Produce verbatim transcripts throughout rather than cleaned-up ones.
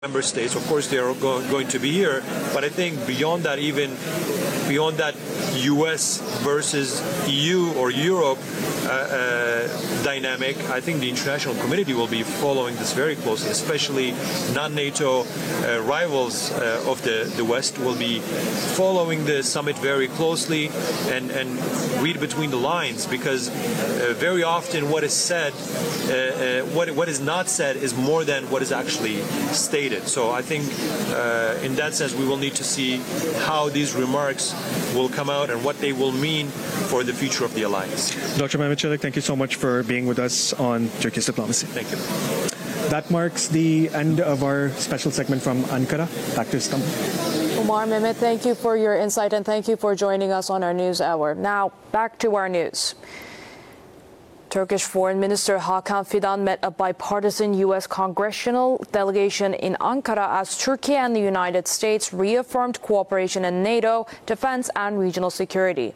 member states. Of course, they are go- going to be here, but I think beyond that, even beyond that U S versus E U or Europe uh, uh, dynamic, I think the international community will be following this very closely, especially non-NATO uh, rivals uh, of the, the West will be following the summit very closely and, and read between the lines, because uh, very often what is said, uh, uh, what, what is not said is more than what is actually stated. So I think uh, in that sense we will need to see how these remarks will come out and what they will mean for the future of the alliance. Doctor Mehmet Çelik, thank you so much for being with us on Turkey's diplomacy. Thank you. That marks the end of our special segment from Ankara. Back to Istanbul. Umar, Mehmet, thank you for your insight and thank you for joining us on our news hour. Now, back to our news. Turkish Foreign Minister Hakan Fidan met a bipartisan U S congressional delegation in Ankara as Turkey and the United States reaffirmed cooperation in NATO, defense and regional security.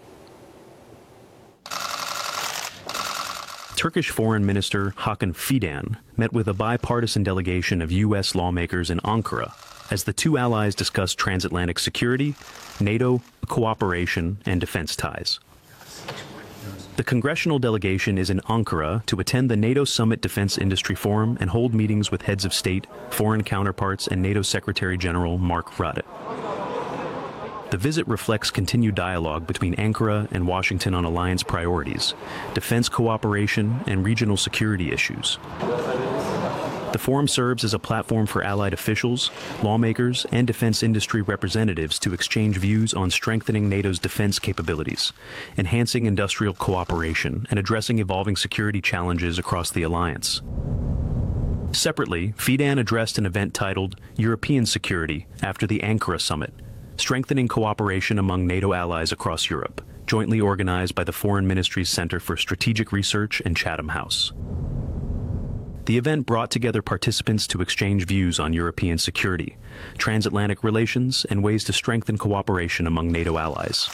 Turkish Foreign Minister Hakan Fidan met with a bipartisan delegation of U S lawmakers in Ankara as the two allies discussed transatlantic security, NATO cooperation, and defense ties. The congressional delegation is in Ankara to attend the NATO Summit Defense Industry Forum and hold meetings with heads of state, foreign counterparts, and NATO Secretary General Mark Rutte. The visit reflects continued dialogue between Ankara and Washington on alliance priorities, defense cooperation, and regional security issues. The forum serves as a platform for allied officials, lawmakers, and defense industry representatives to exchange views on strengthening NATO's defense capabilities, enhancing industrial cooperation, and addressing evolving security challenges across the alliance. Separately, Fidan addressed an event titled European Security after the Ankara Summit, strengthening cooperation among NATO allies across Europe, jointly organized by the Foreign Ministry's Center for Strategic Research and Chatham House. The event brought together participants to exchange views on European security, transatlantic relations, and ways to strengthen cooperation among NATO allies.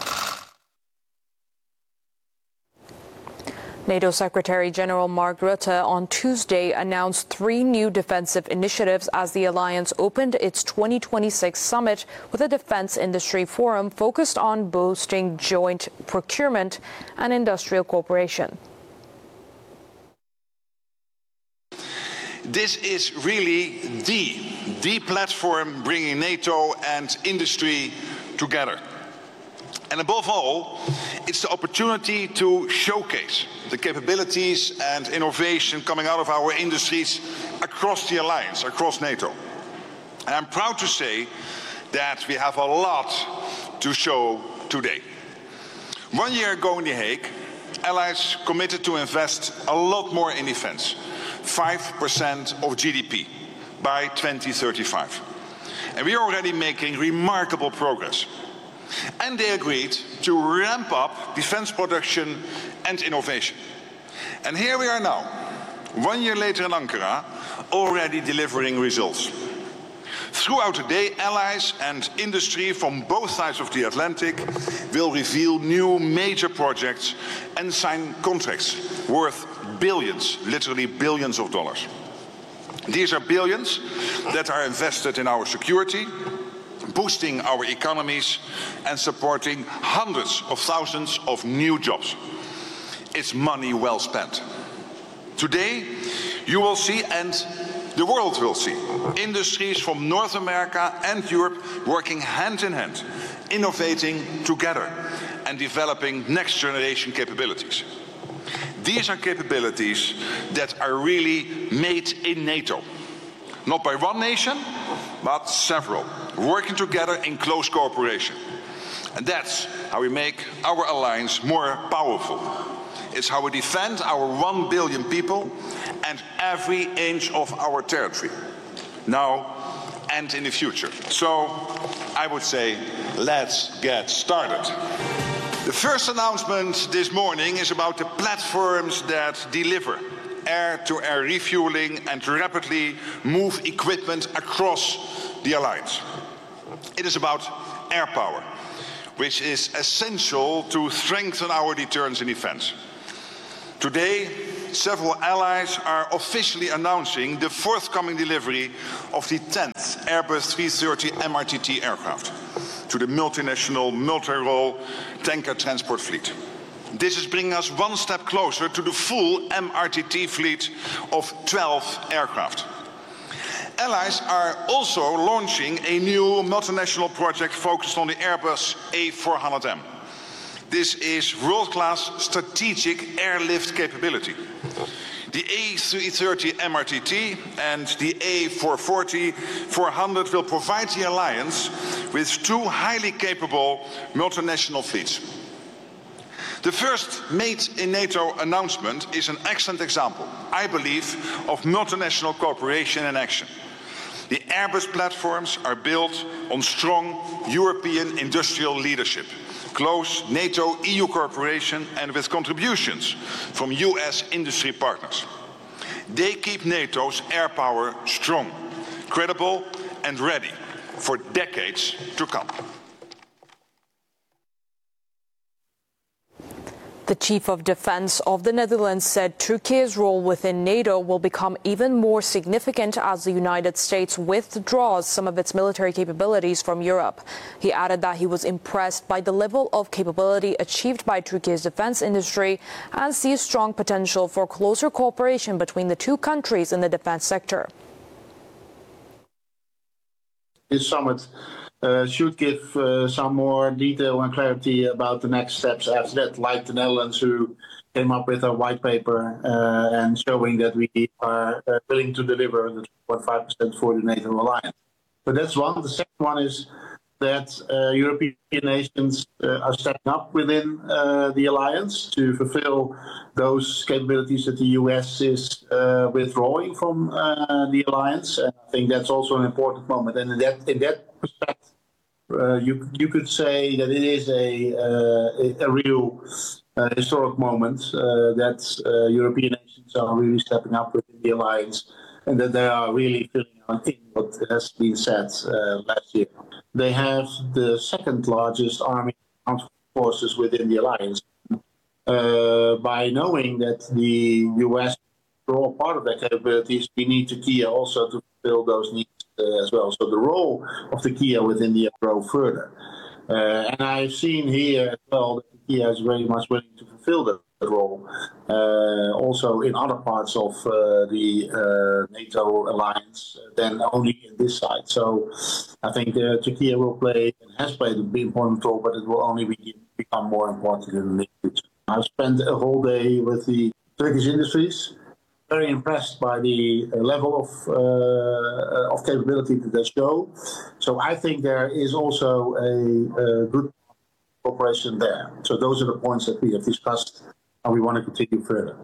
NATO Secretary General Mark Rutte on Tuesday announced three new defensive initiatives as the alliance opened its twenty twenty-six summit with a defense industry forum focused on boosting joint procurement and industrial cooperation. This is really the, the platform bringing NATO and industry together. And above all, it's the opportunity to showcase the capabilities and innovation coming out of our industries across the alliance, across NATO. And I'm proud to say that we have a lot to show today. One year ago in The Hague, allies committed to invest a lot more in defense. five percent of G D P by twenty thirty-five. And we are already making remarkable progress. And they agreed to ramp up defense production and innovation. And here we are now, one year later in Ankara, already delivering results. Throughout the day, allies and industry from both sides of the Atlantic will reveal new major projects and sign contracts worth billions, literally billions of dollars. These are billions that are invested in our security, boosting our economies and supporting hundreds of thousands of new jobs. It's money well spent. Today, you will see, and the world will see, industries from North America and Europe working hand in hand, innovating together and developing next generation capabilities. These are capabilities that are really made in NATO. Not by one nation, but several, working together in close cooperation. And that's how we make our alliance more powerful. It's how we defend our one billion people and every inch of our territory, now and in the future. So I would say, let's get started. The first announcement this morning is about the platforms that deliver air-to-air refueling and rapidly move equipment across the alliance. It is about air power, which is essential to strengthen our deterrence in defense. Today, several allies are officially announcing the forthcoming delivery of the tenth Airbus three thirty M R T T aircraft to the multinational, multi-role tanker transport fleet. This is bringing us one step closer to the full M R T T fleet of twelve aircraft. Allies are also launching a new multinational project focused on the Airbus A four hundred M. This is world-class strategic airlift capability. The A three thirty M R T T and the A four forty four hundred will provide the alliance with two highly capable multinational fleets. The first Made in NATO announcement is an excellent example, I believe, of multinational cooperation in action. The Airbus platforms are built on strong European industrial leadership, close NATO E U cooperation, and with contributions from U S industry partners. They keep NATO's air power strong, credible, and ready for decades to come. The Chief of Defense of the Netherlands said Turkey's role within NATO will become even more significant as the United States withdraws some of its military capabilities from Europe. He added that he was impressed by the level of capability achieved by Turkey's defense industry and sees strong potential for closer cooperation between the two countries in the defense sector. This summit Uh, should give uh, some more detail and clarity about the next steps after that, like the Netherlands, who came up with a white paper uh, and showing that we are uh, willing to deliver the two point five percent for the NATO alliance. But that's one. The second one is that uh, European nations uh, are stepping up within uh, the alliance to fulfill those capabilities that the U S is uh, withdrawing from uh, the alliance. And I think that's also an important moment. And in that, in that perspective, Uh, you you could say that it is a uh, a real uh, historic moment uh, that uh, European nations are really stepping up within the alliance, and that they are really filling out in what has been said uh, last year. They have the second largest army forces within the alliance. Uh, by knowing that the U S are all part of their capabilities, we need to Turkey also to fulfill those needs. Uh, as well. So the role of the Kia within the grow further. Uh, and I've seen here as well that the Kia is very much willing to fulfill that, that role. Uh, also in other parts of uh, the uh, NATO alliance than only in this side. So I think uh, Turkey will play and has played a big important role, but it will only be, become more important in the near future. I've spent a whole day with the Turkish industries. Very impressed by the level of uh, of capability that they show. So I think there is also a, a good cooperation there. So those are the points that we have discussed, and we want to continue further.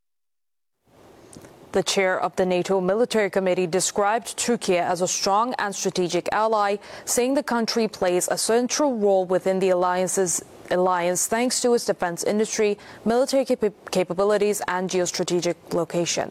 The chair of the NATO Military Committee described Turkey as a strong and strategic ally, saying the country plays a central role within the alliance's alliance thanks to its defense industry, military cap- capabilities, and geostrategic location.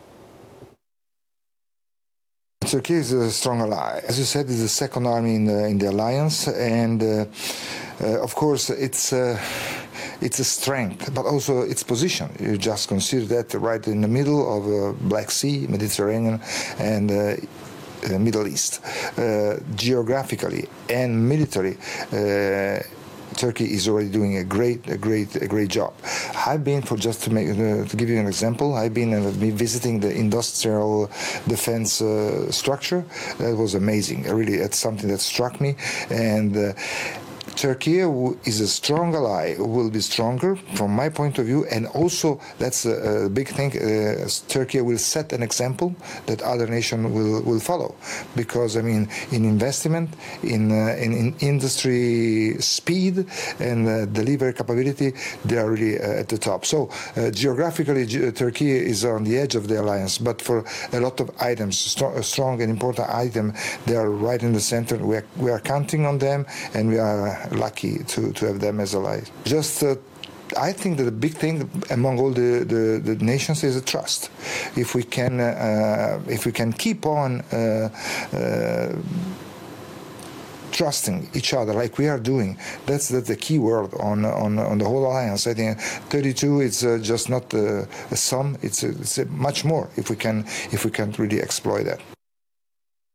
Turkey is a strong ally. As you said, it's the second army in the, in the alliance, and uh, uh, of course it's uh, it's a strength, but also its position. You just consider that right in the middle of uh, Black Sea, Mediterranean, and uh, uh, Middle East. Uh, geographically and military, Uh, Turkey is already doing a great, a great, a great job. I've been, for just to make, uh, to give you an example, I've been uh, visiting the industrial defense uh, structure. That was amazing. Really, it's something that struck me. And uh, Turkey is a strong ally, will be stronger from my point of view, and also that's a, a big thing. Uh, Turkey will set an example that other nations will, will follow, because I mean, in investment, in uh, in, in industry speed and uh, delivery capability, they are really uh, at the top. So uh, geographically, ge- Turkey is on the edge of the alliance, but for a lot of items, st- strong and important item, they are right in the center. We are, we are counting on them, and we are lucky to, to have them as allies. Just uh, I think that the big thing among all the, the, the nations is a trust. If we can uh, if we can keep on uh, uh, trusting each other like we are doing. That's, that's the key word on, on, on the whole alliance. I think thirty-two is uh, just not uh, a sum, it's, a, it's a much more if we can, if we can really exploit that.